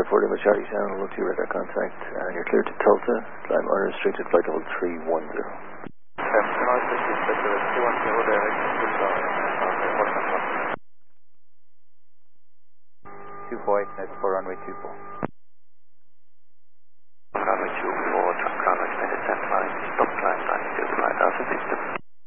4 Lima Charlie Channel, look to your radar contact, and you're clear to Tulsa. Climb unrestricted flight level 310. Unrestricted flight level 310, direction Tulsa. 24, that's for runway 24.